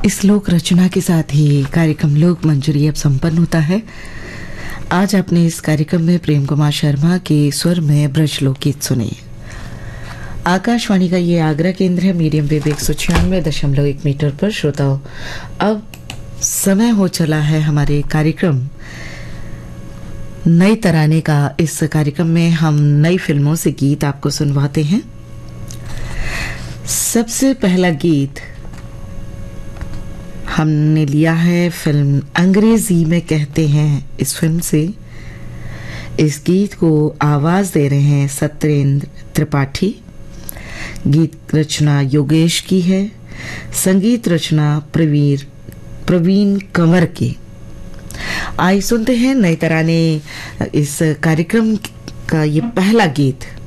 इस लोक रचना के साथ ही कार्यक्रम लोक मंजरी अब संपन्न होता है। आज आपने इस कार्यक्रम में प्रेम कुमार शर्मा के स्वर में ब्रज लोकगीत सुने। आकाशवाणी का ये आगरा केंद्र है, मीडियम वेव 196.1 मीटर पर। श्रोताओं, अब समय हो चला है हमारे कार्यक्रम नई तराने का। इस कार्यक्रम में हम नई फिल्मों से गीत आपको सुनवाते हैं। सबसे पहला गीत हमने लिया है फिल्म अंग्रेजी में कहते हैं, इस फिल्म से। इस गीत को आवाज दे रहे हैं सत्येंद्र त्रिपाठी। गीत रचना योगेश की है, संगीत रचना प्रवीण कंवर की। आइए सुनते हैं नए तराने इस कार्यक्रम का ये पहला गीत।